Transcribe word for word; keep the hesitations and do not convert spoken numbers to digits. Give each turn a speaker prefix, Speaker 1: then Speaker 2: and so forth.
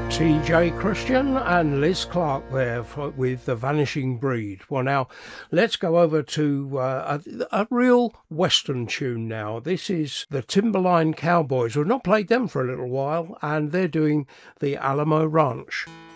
Speaker 1: T J Christian and Liz Clark there for, with The Vanishing Breed. Well, now, let's go over to uh, a, a real Western tune now. This is the Timberline Cowboys. We've not played them for a little while, and they're doing the Alamo Ranch.